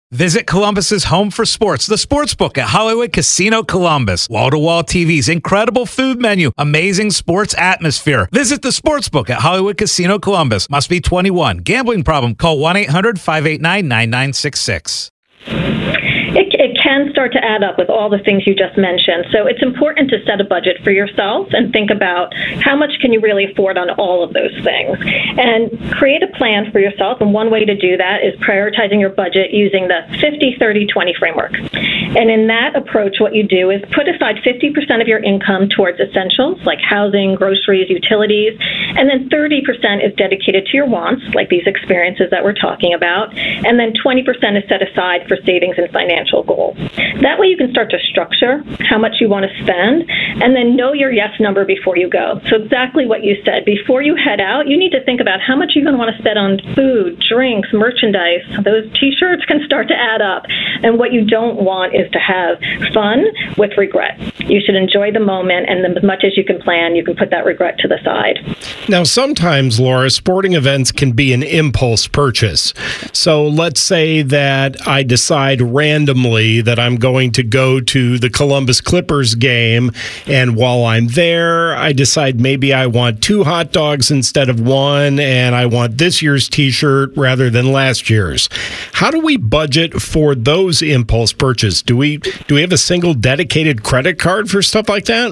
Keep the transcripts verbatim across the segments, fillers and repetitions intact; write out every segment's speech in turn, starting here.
Visit Columbus's home for sports, the Sportsbook at Hollywood Casino Columbus. Wall-to-wall T Vs, incredible food menu, amazing sports atmosphere. Visit the Sportsbook at Hollywood Casino Columbus. Must be twenty-one. Gambling problem? Call one eight hundred five eight nine nine nine six six. It, it can start to add up with all the things you just mentioned. So it's important to set a budget for yourself and think about how much can you really afford on all of those things. And create a plan for yourself. And one way to do that is prioritizing your budget using the fifty thirty twenty framework. And in that approach, what you do is put aside fifty percent of your income towards essentials like housing, groceries, utilities, and then thirty percent is dedicated to your wants, like these experiences that we're talking about, and then twenty percent is set aside for savings and financial goals. That way you can start to structure how much you want to spend and then know your yes number before you go. So exactly what you said. Before you head out, you need to think about how much you're going to want to spend on food, drinks, merchandise. Those T-shirts can start to add up. And what you don't want is to have fun with regret. You should enjoy the moment, and as much as you can plan, you can put that regret to the side. Now, sometimes, Laura, sporting events can be an impulse purchase. So let's say that I decide randomly that I'm going to go to the Columbus Clippers game, and while I'm there, I decide maybe I want two hot dogs instead of one, and I want this year's T-shirt rather than last year's. How do we budget for those impulse purchases? Do we do we have a single dedicated credit card for stuff like that?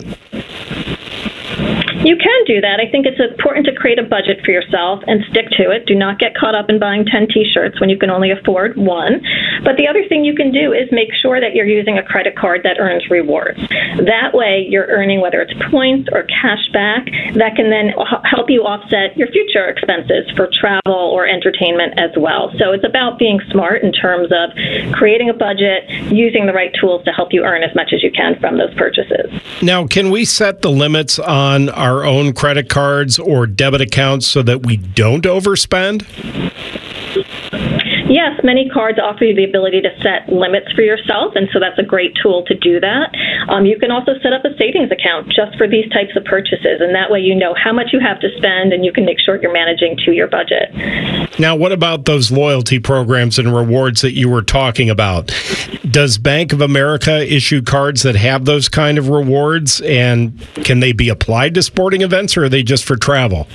You can do that. I think it's important to create a budget for yourself and stick to it. Do not get caught up in buying ten T-shirts when you can only afford one. But the other thing you can do is make sure that you're using a credit card that earns rewards. That way, you're earning whether it's points or cash back that can then help you offset your future expenses for travel or entertainment as well. So it's about being smart in terms of creating a budget, using the right tools to help you earn as much as you can from those purchases. Now, can we set the limits on our own credit cards or debit accounts so that we don't overspend? Yes, many cards offer you the ability to set limits for yourself, and so that's a great tool to do that. Um, you can also set up a savings account just for these types of purchases, and that way you know how much you have to spend, and you can make sure you're managing to your budget. Now, what about those loyalty programs and rewards that you were talking about? Does Bank of America issue cards that have those kind of rewards, and can they be applied to sporting events, or are they just for travel?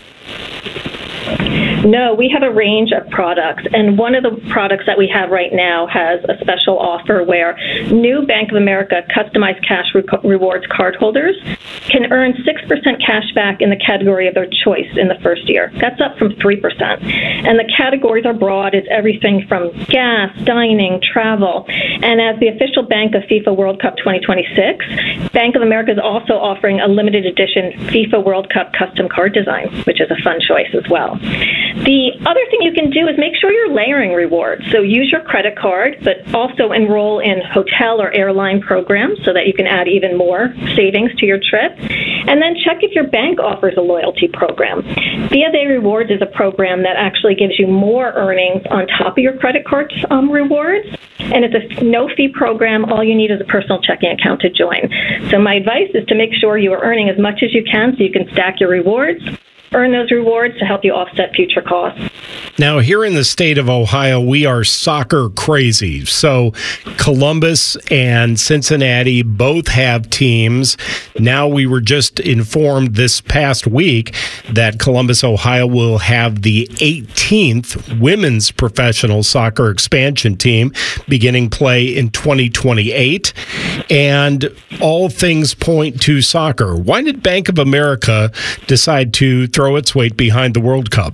No, we have a range of products, and one of the products that we have right now has a special offer where new Bank of America customized cash re- rewards cardholders can earn six percent cash back in the category of their choice in the first year. That's up from three percent. And the categories are broad. It's everything from gas, dining, travel. And as the official bank of FIFA World Cup twenty twenty-six, Bank of America is also offering a limited edition FIFA World Cup custom card design, which is a fun choice as well. The other thing you can do is make sure you're layering rewards. So use your credit card, but also enroll in hotel or airline programs so that you can add even more savings to your trip. And then check if your bank offers a loyalty program. B of A Rewards is a program that actually gives you more earnings on top of your credit card um, rewards. And it's a no-fee program. All you need is a personal checking account to join. So my advice is to make sure you are earning as much as you can so you can stack your rewards, earn those rewards to help you offset future costs. Now, here in the state of Ohio, we are soccer crazy. So Columbus and Cincinnati both have teams. Now, we were just informed this past week that Columbus, Ohio will have the eighteenth women's professional soccer expansion team beginning play in twenty twenty-eight. And all things point to soccer. Why did Bank of America decide to throw its weight behind the World Cup?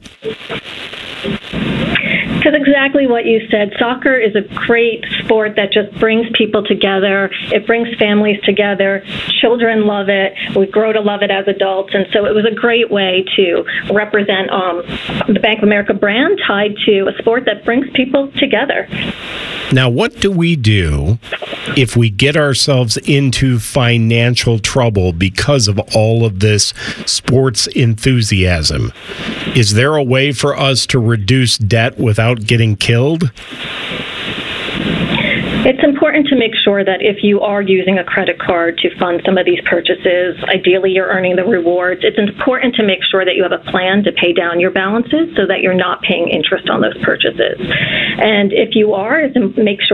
Because exactly what you said. Soccer is a great sport that just brings people together. It brings families together. Children love it. We grow to love it as adults. And so it was a great way to represent um, the Bank of America brand tied to a sport that brings people together. Now, what do we do if we get ourselves into financial trouble because of all of this sports enthusiasm? Is there a way for us to reduce debt without getting killed? It's important to make sure that if you are using a credit card to fund some of these purchases, ideally you're earning the rewards. It's important to make sure that you have a plan to pay down your balances so that you're not paying interest on those purchases. And if you are, make sure